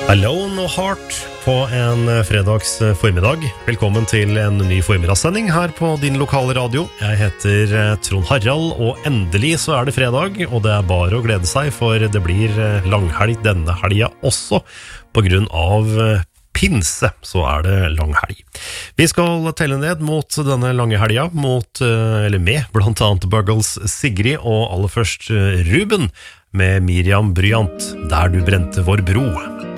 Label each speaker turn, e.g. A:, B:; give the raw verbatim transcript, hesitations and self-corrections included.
A: Alone og Heart på en fredags formiddag. Velkommen til en ny formidagssending her på din lokale radio. Jeg heter Trond Harald, og endelig så er det fredag, og det er bare å glede seg, for det blir langhelg denne helga også. På grunn av pinse så er det langhelg. Vi skal telle ned mot denne lange helga, mot, eller med blant annet Buggles Sigrid, og aller først Ruben med Miriam Bryant, Der du brente vår bro.